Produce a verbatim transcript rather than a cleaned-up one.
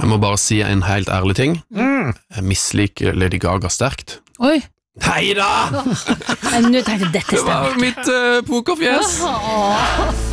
Jeg må bare si en helt ærlig ting. Jeg misliker Lady Gaga sterkt. Oi. Neida! Nå tenkte jeg dette Det var stemmer. mitt uh, pokerfjes.